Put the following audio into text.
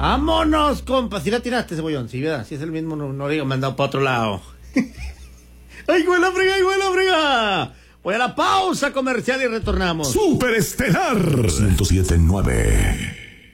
Vámonos, compa. Si la tiraste, Cebollón. Si, ¿verdad? Si es el mismo, no diga, me han dado para otro lado. ¡Ay, güey, la frega, ay, güey, la frega! Voy a la pausa comercial y retornamos. Superestelar 107.9.